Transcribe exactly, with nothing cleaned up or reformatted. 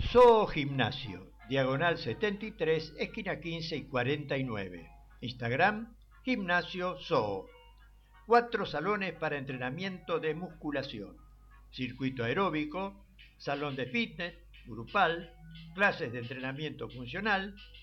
Zoo Gimnasio, diagonal setenta y tres, esquina quince y cuarenta y nueve. Instagram, Gimnasio Zoo. Cuatro salones para entrenamiento de musculación, circuito aeróbico, salón de fitness, grupal, clases de entrenamiento funcional,